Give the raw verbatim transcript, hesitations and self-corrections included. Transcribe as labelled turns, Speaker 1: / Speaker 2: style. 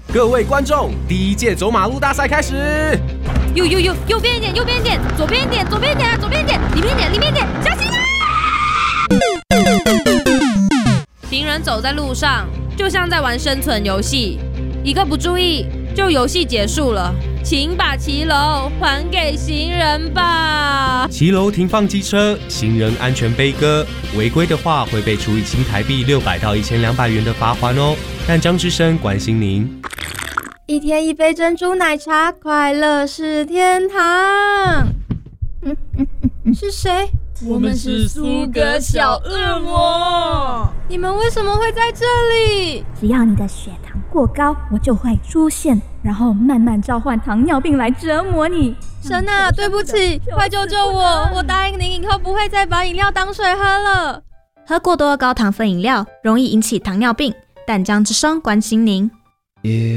Speaker 1: 各位观众，第一届走马路大赛开始。
Speaker 2: 右右右，右边一点，右边一点，左边一点，左边一点，左边一点，里面一点，里面一点，小心啊！行人走在路上，就像在玩生存游戏，一个不注意，就游戏结束了。请把骑楼还给行人吧。
Speaker 1: 骑楼停放机车，行人安全悲歌，违规的话会被处以新台币六百到一千两百元的罚锾哦。淡江之声关心您。
Speaker 3: 一天一杯珍珠奶茶，快乐是天堂。嗯嗯嗯，是谁？
Speaker 4: 我们是苏格小恶魔。
Speaker 3: 你们为什么会在这里？
Speaker 5: 只要你的血糖过高，我就会出现，然后慢慢召唤糖尿病来折磨你。
Speaker 3: 神啊，对不起，快救救我！我答应您以后不会再把饮料当水喝了。
Speaker 6: 喝过多高糖分饮料容易引起糖尿病。淡江之声关心您。
Speaker 1: 也